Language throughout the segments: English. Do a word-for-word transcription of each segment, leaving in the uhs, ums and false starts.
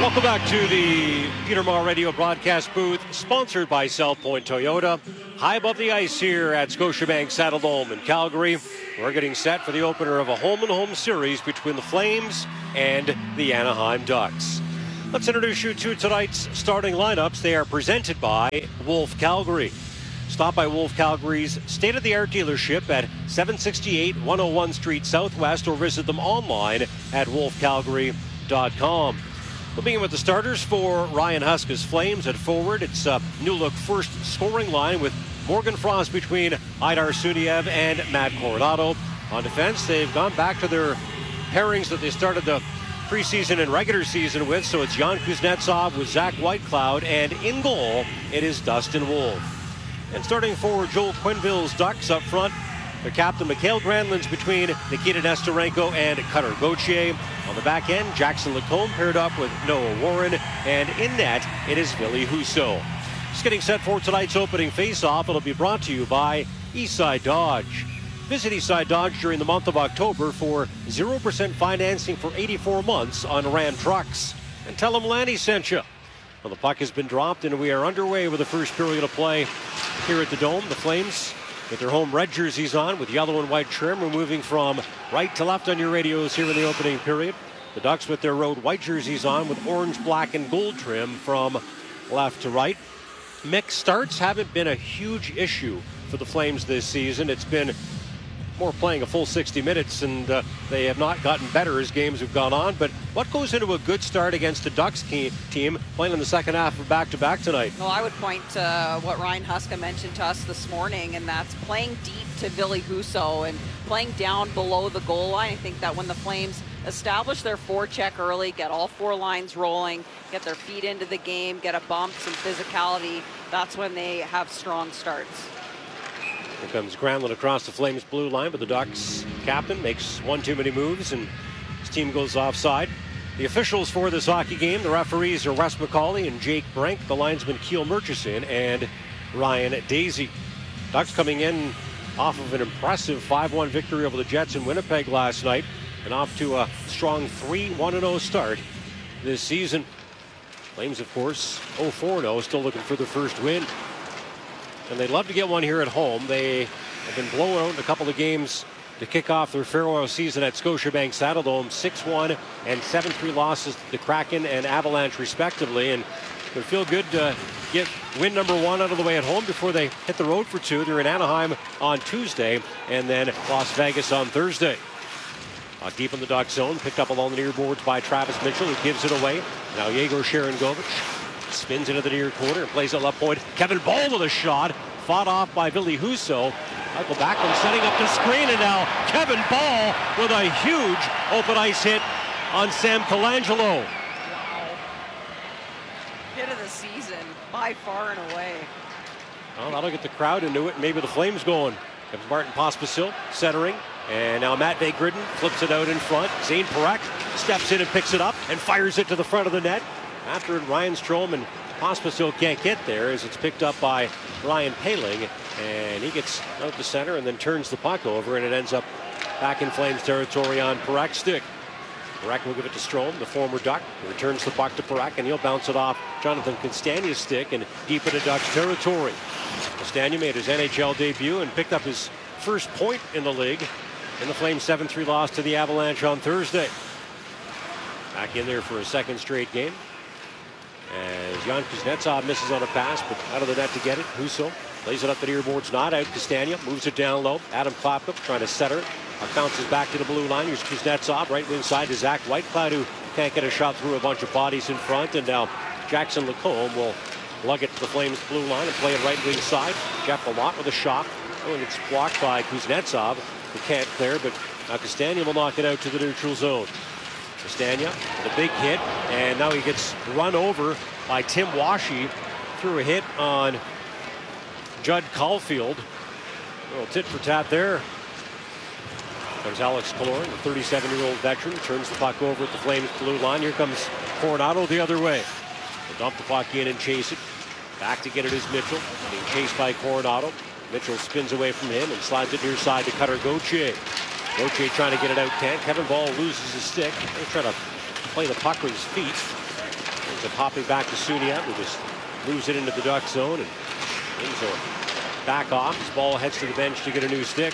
Welcome back to the Peter Maher Radio broadcast booth, sponsored by South Point Toyota. High above the ice here at Scotiabank Saddledome in Calgary. We're getting set for the opener of a home-and-home series between the Flames and the Anaheim Ducks. Let's introduce you to tonight's starting lineups. They are presented by Wolf Calgary. Stop by Wolf Calgary's state-of-the-art dealership at seven sixty-eight one oh one Street Southwest or visit them online at wolf calgary dot com. We'll begin with the starters for Ryan Huska's Flames. At forward, it's a new-look first scoring line with Morgan Frost between Aidar Suniev and Matt Coronado. On defense, they've gone back to their pairings that they started the preseason and regular season with, so it's Jan Kuznetsov with Zach Whitecloud, and in goal, it is Dustin Wolf. And starting forward, Joel Quenneville's Ducks up front. Their captain, Mikhail Granlund's between Nikita Nesterenko and Cutter Gauthier. On the back end, Jackson Lacombe paired up with Noah Warren. And in net, it is Ville Husso. Just getting set for tonight's opening face-off. It'll be brought to you by Eastside Dodge. Visit Eastside Dodge during the month of October for zero percent financing for eighty-four months on Ram trucks. And tell them Lanny sent you. Well, the puck has been dropped, and we are underway with the first period of play here at the Dome. The Flames with their home red jerseys on with yellow and white trim. We're moving from right to left on your radios here in the opening period. The Ducks with their road white jerseys on with orange, black, and gold trim from left to right. Mixed starts haven't been a huge issue for the Flames this season. It's been more playing a full sixty minutes, and uh, they have not gotten better as games have gone on. But what goes into a good start against the Ducks team playing in the second half of back-to-back tonight? Well, I would point to what Ryan Huska mentioned to us this morning, and that's playing deep to Ville Husso and playing down below the goal line. I think that when the Flames establish their forecheck early, get all four lines rolling, get their feet into the game, get a bump, some physicality, that's when they have strong starts. Here comes Granlund across the Flames blue line, but the Ducks captain makes one too many moves and his team goes offside. The officials for this hockey game, the referees are Wes McCauley and Jake Brink, the linesman Keel Murchison and Ryan Daisy. Ducks coming in off of an impressive five one victory over the Jets in Winnipeg last night and off to a strong three one oh start this season. Flames, of course, oh four oh, still looking for the first win. And they'd love to get one here at home. They have been blown out in a couple of games to kick off their farewell season at Scotiabank Saddledome. six one and seven three losses to the Kraken and Avalanche, respectively. And it would feel good to get win number one out of the way at home before they hit the road for two. They're in Anaheim on Tuesday and then Las Vegas on Thursday. Uh, deep in the Duck zone, picked up along the near boards by Travis Mitchell, who gives it away. Now Yegor Sharangovich spins into the near corner and plays at left point. Kevin Ball with a shot, fought off by Ville Husso. Michael Backlund setting up the screen, and now Kevin Ball with a huge open ice hit on Sam Colangelo. Wow. Hit of the season, by far and away. Well, that'll get the crowd into it, and maybe the Flames going. Comes Martin Pospisil centering, and now Matt Gridden flips it out in front. Zane Parekh steps in and picks it up and fires it to the front of the net. After it, Ryan Strome and Pospisil can't get there as it's picked up by Ryan Poehling, and he gets out the center and then turns the puck over, and it ends up back in Flames territory on Parek's stick. Parekh will give it to Strome, the former Duck. He returns the puck to Parekh, and he'll bounce it off Jonathan Castagna's stick and deep into Ducks territory. Castagna made his N H L debut and picked up his first point in the league in the Flames seven three loss to the Avalanche on Thursday. Back in there for a second straight game. As Jan Kuznetsov misses on a pass, but out of the net to get it. Husso plays it up the near boards, not out. Castagna moves it down low. Adam Klapka trying to center. Bounces back to the blue line. Here's Kuznetsov right inside to Zach Whitecloud, who can't get a shot through a bunch of bodies in front. And now Jackson Lacombe will lug it to the Flames blue line and play it right wing side. Jeff Lamont with a shot. Oh, and it's blocked by Kuznetsov, who can't clear, but now Castagna will knock it out to the neutral zone. Castagna with a big hit, and now he gets run over by Tim Washy through a hit on Judd Caulfield. A little tit for tat there. Comes Alex Killorn, the thirty-seven-year-old veteran, turns the puck over at the Flames blue line. Here comes Coronado the other way. They dump the puck in and chase it. Back to get it is Mitchell, being chased by Coronado. Mitchell spins away from him and slides it near side to Cutter Gauthier. Gauthier trying to get it out, can't. Kevin Ball loses his stick. They're trying to play the puck with his feet. Ends up popping back to Suniat, who just moves it into the Duck zone, and things are back off. His ball heads to the bench to get a new stick.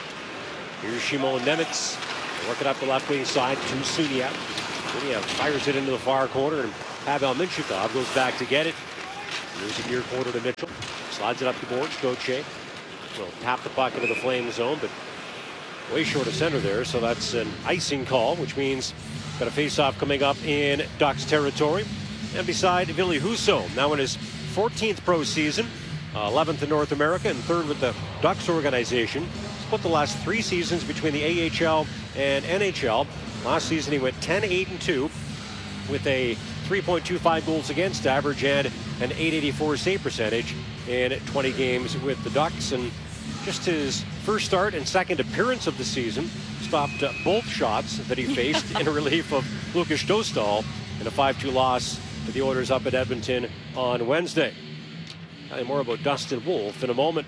Here's Shimon Nemitz working up the left wing side to Suniat. Suniat fires it into the far corner, and Pavel Minchikov goes back to get it. Moves it near quarter to Mitchell. Slides it up the boards. Gauthier will tap the puck into the Flame zone, but way short of center there, so that's an icing call, which means got a face-off coming up in Ducks territory. And beside Ville Husso, now in his fourteenth pro season, uh, eleventh in North America and third with the Ducks organization. Split the last three seasons between the A H L and N H L. Last season he went ten eight and two with a three point two five goals against average and an eight eighty-four save percentage in twenty games with the Ducks. And just his first start and second appearance of the season stopped uh, both shots that he faced in relief of Lukas Dostal in a five two loss to the Oilers up at Edmonton on Wednesday. Tell you more about Dustin Wolf in a moment.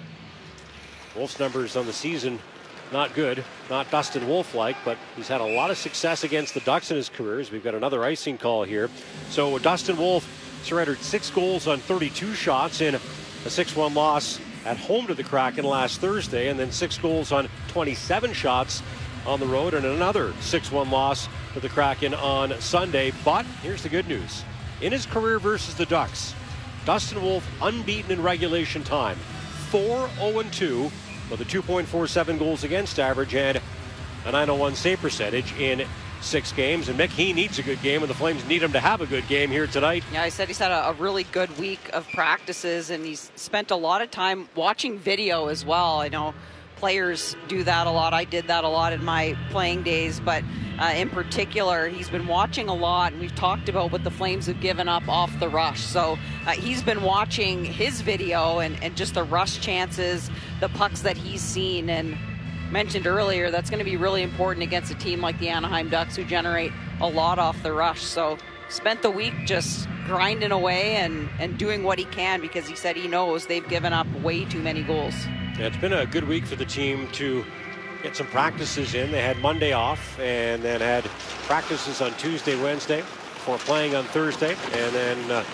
Wolf's numbers on the season not good, not Dustin Wolf-like, but he's had a lot of success against the Ducks in his career. We've got another icing call here. So Dustin Wolf surrendered six goals on thirty-two shots in a six one loss at home to the Kraken last Thursday, and then six goals on twenty-seven shots on the road, and another six one loss for the Kraken on Sunday. But here's the good news. In his career versus the Ducks, Dustin Wolf unbeaten in regulation time, four oh two with a two point four seven goals against average and a nine oh one save percentage in six games. And Mick, he needs a good game, and the Flames need him to have a good game here tonight. Yeah, I said he's had a, a really good week of practices, and he's spent a lot of time watching video as well. I know players do that a lot. I did that a lot in my playing days, but uh, in particular, he's been watching a lot, and we've talked about what the Flames have given up off the rush. So uh, he's been watching his video and, and just the rush chances, the pucks that he's seen, and mentioned earlier, that's going to be really important against a team like the Anaheim Ducks, who generate a lot off the rush. So spent the week just grinding away and, and doing what he can, because he said he knows they've given up way too many goals. Yeah, it's been a good week for the team to get some practices in. They had Monday off and then had practices on Tuesday, Wednesday before playing on Thursday, and then uh,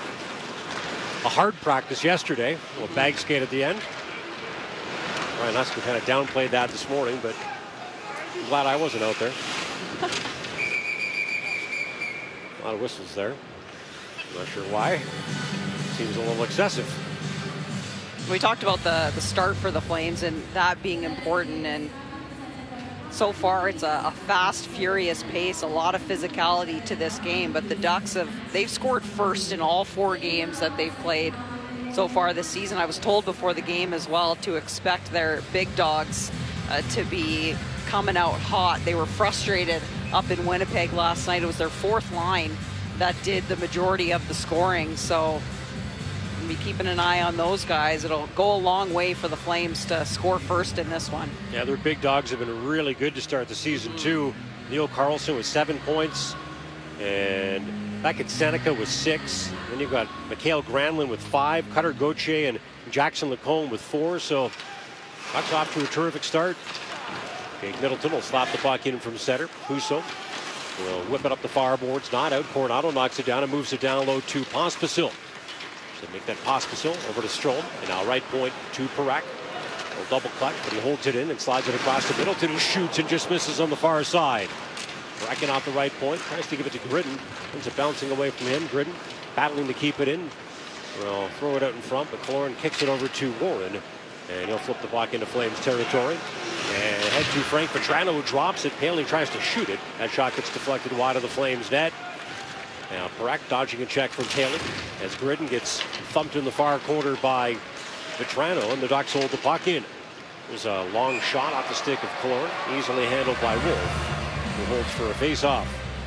a hard practice yesterday. Well, bag skate at the end. Ryan Huska kind of downplayed that this morning, but I'm glad I wasn't out there. A lot of whistles there. I'm not sure why. Seems a little excessive. We talked about the, the start for the Flames and that being important, and so far it's a, a fast, furious pace, a lot of physicality to this game, but the Ducks have, they've scored first in all four games that they've played so far this season. I was told before the game as well to expect their big dogs uh, to be coming out hot. They were frustrated up in Winnipeg last night. It was their fourth line that did the majority of the scoring, so we'll be keeping an eye on those guys. It'll go a long way for the Flames to score first in this one. Yeah, their big dogs have been really good to start the season too. Leo Carlson with seven points, and Beckett Seneca with six. Then you've got Mikhail Granlund with five, Cutter Gauthier and Jackson Lacombe with four. So Ducks off to a terrific start. Jake Middleton will slap the puck in from center. Husso will whip it up the far boards. Not out. Coronado knocks it down and moves it down low to Pospisil. So make that Pospisil over to Strome. And now right point to Parak. A double cut, but he holds it in and slides it across to Middleton, who shoots and just misses on the far side. Bracken off the right point, tries to give it to Gridden. Ends up bouncing away from him. Gridden battling to keep it in. Well, throw it out in front, but Killorn kicks it over to Warren, and he'll flip the puck into Flames territory. And head to Frank Petrano, who drops it. Paling tries to shoot it. That shot gets deflected wide of the Flames net. Now Parak dodging a check from Paling as Gridden gets thumped in the far corner by Petrano, and the Ducks hold the puck in. There's a long shot off the stick of Killorn, easily handled by Wolf, who holds for a face-off.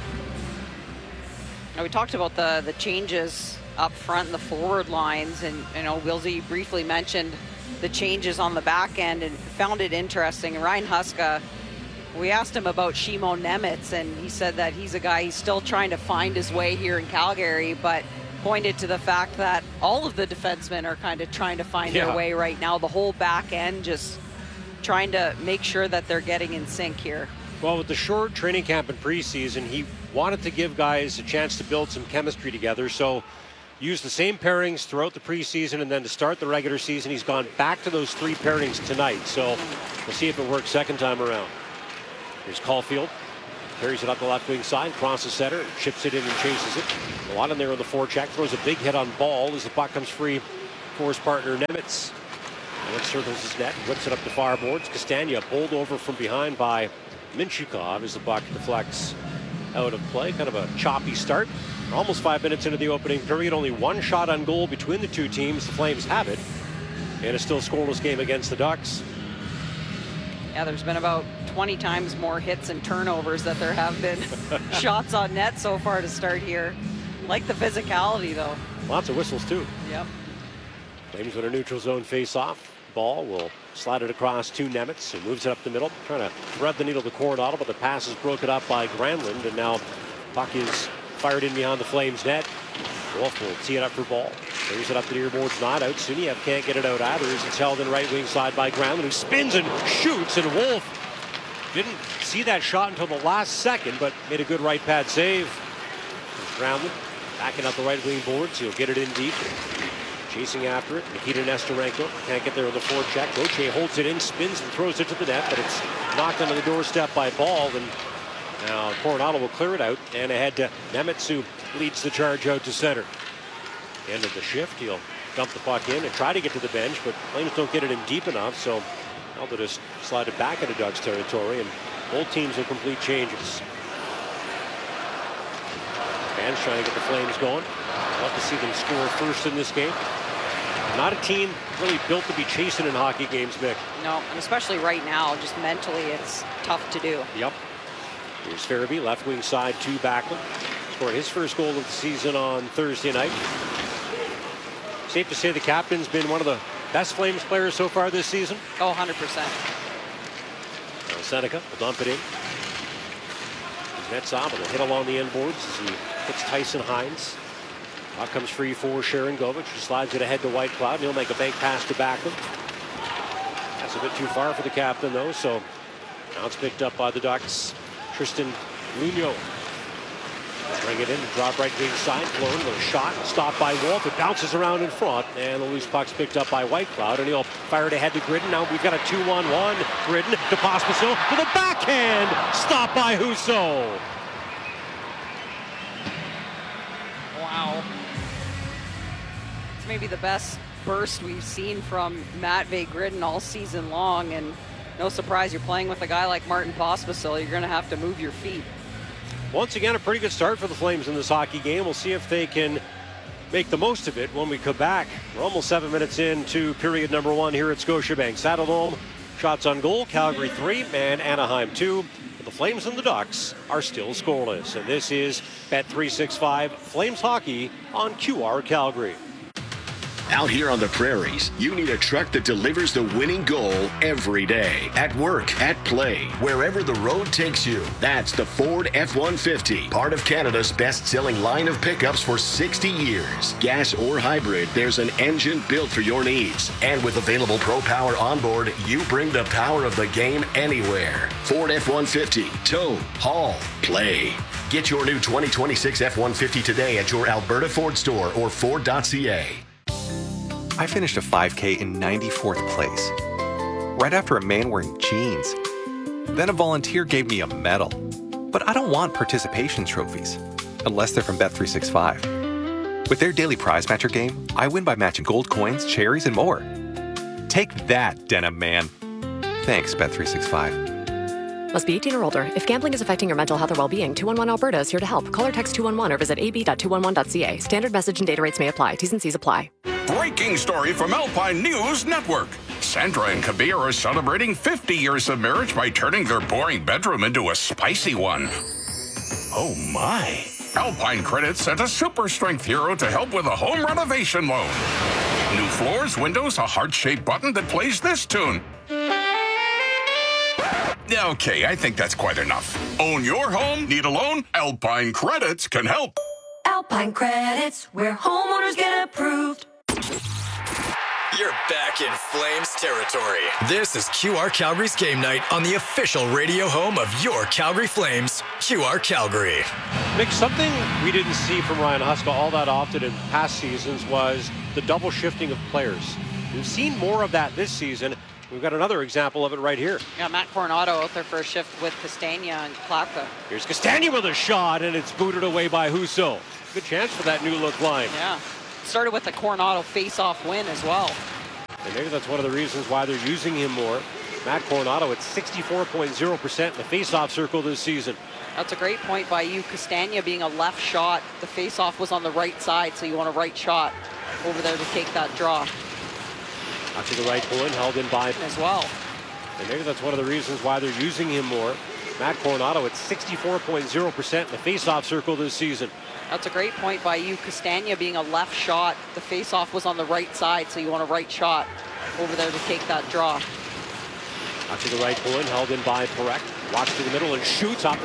Now, we talked about the the changes up front in the forward lines, and you know, Wilsey briefly mentioned the changes on the back end and found it interesting. Ryan Huska, we asked him about Shimon Nemitz, and he said that he's a guy, he's still trying to find his way here in Calgary, but pointed to the fact that all of the defensemen are kind of trying to find yeah. their way right now. The whole back end just trying to make sure that they're getting in sync here. Well, with the short training camp and preseason, he wanted to give guys a chance to build some chemistry together. So used the same pairings throughout the preseason, and then to start the regular season, he's gone back to those three pairings tonight. So we'll see if it works second time around. Here's Caulfield. Carries it up the left wing side, crosses center, chips it in and chases it. A lot in there on the forecheck. Throws a big hit on Ball as the puck comes free for his partner Nemitz. And it circles his net, whips it up the far boards. Castagna pulled over from behind by Minchukov as the puck deflects out of play. Kind of a choppy start. Almost five minutes into the opening period. Only one shot on goal between the two teams. The Flames have it. And a still scoreless game against the Ducks. Yeah, there's been about twenty times more hits and turnovers that there have been shots on net so far to start here. Like the physicality, though. Lots of whistles, too. Yep. Flames win a neutral zone face-off. Ball will slide it across to Nemitz, who moves it up the middle, trying to thread the needle to Coronado, but the pass is broken up by Granlund, and now puck is fired in behind the Flames net. Wolf will tee it up for Ball. Brings it up the near boards, not out. Suniev can't get it out either as it's held in right wing side by Granlund, who spins and shoots, and Wolf didn't see that shot until the last second, but made a good right pad save. Granlund backing up the right wing boards. He'll get it in deep. Chasing after it, Nikita Nesterenko can't get there on the forecheck. Gauthier holds it in, spins and throws it to the net, but it's knocked onto the doorstep by Ball, and now Coronado will clear it out and ahead to Nemitz, who leads the charge out to center. End of the shift, he'll dump the puck in and try to get to the bench, but Flames don't get it in deep enough, so Aldo just slide it back into Ducks territory, and both teams will complete changes. Fans trying to get the Flames going. Love to see them score first in this game. Not a team really built to be chasing in hockey games, Mick. No, and especially right now, just mentally, it's tough to do. Yep. Here's Farabee, left wing side to Backlund. Scored his first goal of the season on Thursday night. Safe to say the captain's been one of the best Flames players so far this season. Oh, one hundred percent. Now Seneca will dump it in. Kuznetsov with a hit along the end boards as he hits Tyson Hines. Puck comes free for Sharangovich, who slides it ahead to Whitecloud. He'll make a bank pass to Backlund. That's a bit too far for the captain, though, so now it's picked up by the Ducks. Tristan Luneau. Bring it in, drop right wing side. Florin with a shot, stopped by Wolf. It bounces around in front, and the loose puck's picked up by Whitecloud, and he'll fire it ahead to Gridden. Now we've got a two on one. Gridden to Pospisil with a backhand. Stopped by Husso. Wow. It's maybe the best burst we've seen from Matvei Gridden all season long, and no surprise, you're playing with a guy like Martin Pospisil. You're going to have to move your feet. Once again, a pretty good start for the Flames in this hockey game. We'll see if they can make the most of it when we come back. We're almost seven minutes into period number one here at Scotiabank Saddledome. Shots on goal, Calgary three and Anaheim two. The Flames and the Ducks are still scoreless. And this is Bet three sixty-five Flames Hockey on Q R Calgary. Out here on the prairies, you need a truck that delivers the winning goal every day. At work, at play, wherever the road takes you. That's the Ford F one fifty, part of Canada's best-selling line of pickups for sixty years. Gas or hybrid, there's an engine built for your needs. And with available Pro Power onboard, you bring the power of the game anywhere. Ford F one fifty, tow, haul, play. Get your new twenty twenty-six F one fifty today at your Alberta Ford store or Ford dot C A. I finished a five K in ninety-fourth place, right after a man wearing jeans. Then a volunteer gave me a medal. But I don't want participation trophies, unless they're from Bet three sixty-five. With their daily prize matcher game, I win by matching gold coins, cherries, and more. Take that, Denim Man. Thanks, Bet three sixty-five. Must be eighteen or older. If gambling is affecting your mental health or well-being, two one one Alberta is here to help. Call or text two one one or visit a b dot two one one dot c a. Standard message and data rates may apply. T's and C's apply. Breaking story from Alpine News Network. Sandra and Kabir are celebrating fifty years of marriage by turning their boring bedroom into a spicy one. Oh my. Alpine Credit sent a super strength hero to help with a home renovation loan. New floors, windows, a heart-shaped button that plays this tune. Okay, I think that's quite enough. Own your home? Need a loan? Alpine Credits can help. Alpine Credits, where homeowners get approved. You're back in Flames territory. This is Q R Calgary's game night on the official radio home of your Calgary Flames, Q R Calgary. Nick, something we didn't see from Ryan Huska all that often in past seasons was the double shifting of players. We've seen more of that this season. We've got another example of it right here. Yeah, Matt Coronado out there for a shift with Castagna and Klapka. Here's Castagna with a shot, and it's booted away by Husso. Good chance for that new look line. Yeah. Started with a Coronado face-off win as well. And maybe that's one of the reasons why they're using him more. Matt Coronado at sixty-four point zero percent in the face-off circle this season. That's a great point by you. Castagna being a left shot. The face-off was on the right side, so you want a right shot over there to take that draw. Out to the right point, held in by as well. And maybe that's one of the reasons why they're using him more. Matt Coronado at sixty-four point zero percent in the face-off circle this season. That's a great point by you. Castagna being a left shot. The face-off was on the right side, so you want a right shot over there to take that draw. Out to the right point, held in by Parekh. Walks to the middle and shoots off the